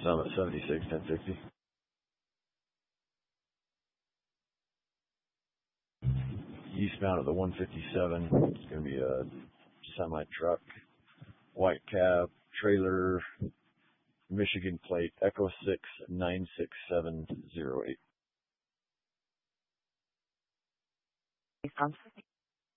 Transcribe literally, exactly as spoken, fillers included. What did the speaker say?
Summit seventy-six, ten sixty. Eastbound at the one fifty-seven. It's going to be a semi-truck, white cab, trailer, Michigan plate, Echo six nine six seven zero eight. Wisconsin.